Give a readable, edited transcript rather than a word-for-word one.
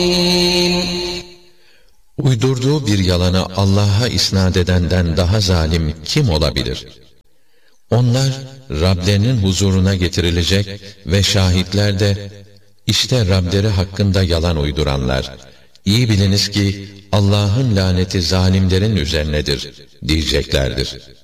Uydurduğu bir yalanı Allah'a isnat edenden daha zalim kim olabilir? Onlar Rablerinin huzuruna getirilecek ve şahitler de işte Rableri hakkında yalan uyduranlar. İyi biliniz ki Allah'ın laneti zalimlerin üzerinedir diyeceklerdir.